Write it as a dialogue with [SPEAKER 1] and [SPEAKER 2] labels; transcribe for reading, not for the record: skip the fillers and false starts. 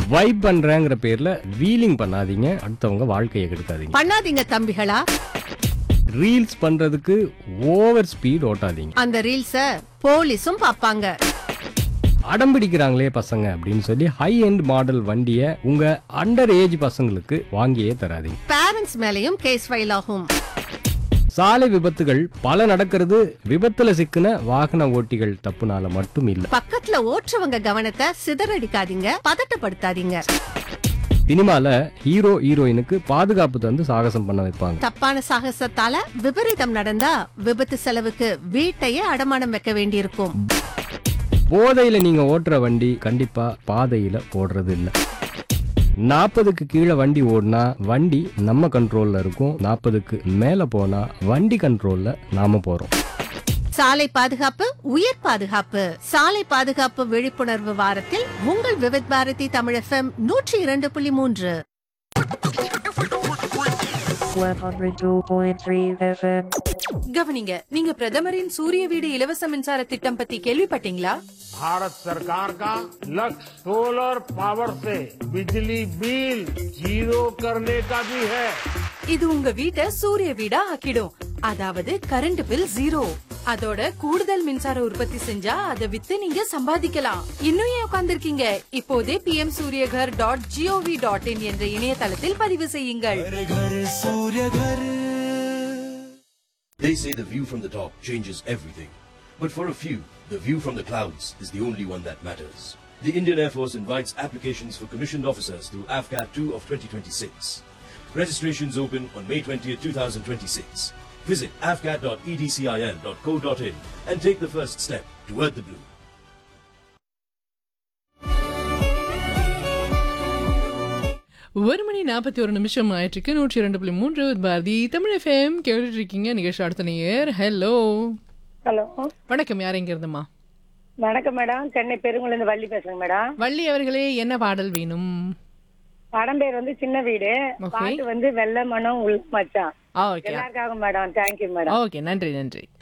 [SPEAKER 1] Vibe பண்றேங்கிற பேர்ல wheeling பண்ணாதீங்க, அடுத்தவங்க வாழ்க்கையை கெடுக்காதீங்க.
[SPEAKER 2] பண்ணாதீங்க தம்பிகளா.
[SPEAKER 1] ரீல்ஸ் பண்றதுக்கு ஓவர் ஸ்பீட் ஓட்டாதீங்க.
[SPEAKER 2] அந்த ரீல்ஸ போலீஸும் பாப்பாங்க.
[SPEAKER 1] அடம் பிடிக்கிறாங்களே பசங்க அப்படின்னு சொல்லி ஹை எண்ட் மாடல் வண்டியை உங்க அண்டர் ஏஜ் பசங்களுக்கு வாங்கியே தராதீங்க.
[SPEAKER 2] பேரண்ட்ஸ் மேலயும் கேஸ் ஃபைல் ஆகும்.
[SPEAKER 1] சாலை விபத்துகள் பல நடக்கிறது விபத்துல சிக்கின வாகன ஓட்டிகள் தப்புனால மட்டும் இல்ல.
[SPEAKER 2] பக்கத்துல ஓட்டுறவங்க கவனத்தை சிதறடிக்காதீங்க, பதட்டப்படுத்தாதீங்க.
[SPEAKER 1] சினிமால ஹீரோ ஹீரோயினுக்கு பாதுகாப்பு தந்து சாகசம் பண்ண வைப்பாங்க.
[SPEAKER 2] தப்பான சாகசத்தால விபரீதம் நடந்தா விபத்து செலவுக்கு வீட்டையே அடமானம் வைக்க வேண்டியிருக்கும்.
[SPEAKER 1] போதையில நீங்க ஓட்டுற வண்டி கண்டிப்பா பாதையில ஓடுறது இல்ல. 40க்கு கீழே வண்டி ஓடினா வண்டி நம்ம கண்ட்ரோல்ல இருக்கும், 40க்கு மேல போனா வண்டி கண்ட்ரோல்ல நாம போறோம்.
[SPEAKER 2] சாலை பாதுகாப்பு உயிர் பாதுகாப்பு. சாலை பாதுகாப்பு விழிப்புணர்வு வாரத்தில் உங்கள் விவித் பாரதி தமிழ் FM 102.3.
[SPEAKER 3] 102.3 FM.
[SPEAKER 4] கவனிங்க, நீங்க பிரதமரின் சூரிய வீடு இலவச மின்சார திட்டம் பத்தி கேள்விப்பட்டீங்களா?
[SPEAKER 5] भारत सरकार का लक्ष्य सोलर पावर से बिजली बिल जीरो करने का भी है.
[SPEAKER 4] இது உங்க வீட்டை சூரிய வீடா ஆக்கிடும். அதாவது கரண்ட் பில் ஜீரோ. அதோட கூடுதல் மின்சார உற்பத்தி செஞ்சா அதை வித்து நீங்க சம்பாதிக்கலாம். இன்னும் ஏன் உட்கார்ந்திருக்கீங்க? இப்போதே pmsuryaghar.gov.in என்ற இணையதளத்தில் பதிவு செய்யுங்கள்.
[SPEAKER 6] They say the view from the top changes everything. But for a few, the view from the clouds is the only one that matters. The Indian Air Force invites applications for commissioned officers through AFCAT 2 of 2026. Registrations open on May 20th, 2026. Visit afcat.edcil.co.in and take the first step toward the blue.
[SPEAKER 7] ஒரு மணி 41 நிமிஷம் ஆயிட்டிருக்கு. 102.3 Bharathi Tamil FM கேட்டுட்டு இருக்கீங்க. நிகழ்ச்சி அடுத்த நேயர். Hello
[SPEAKER 8] hello,
[SPEAKER 7] வணக்கம். யார் எங்க இருந்துமா?
[SPEAKER 8] வணக்கம் மேடம். சென்னை பெருங்குளம் வள்ளி பேசுறேங்க மேடம்.
[SPEAKER 7] வள்ளி அவர்களே, என்ன பாடல் வேணும்?
[SPEAKER 8] படம் பேர் வந்து சின்ன வீடு,
[SPEAKER 7] Okay.
[SPEAKER 8] பாட்டு வந்து வெள்ள மனம் உள் மச்சான்.
[SPEAKER 7] ஓகே
[SPEAKER 8] எல்லாருக்காகவும் மேடம். Thank you madam.
[SPEAKER 7] ஓகே, நன்றி நன்றி.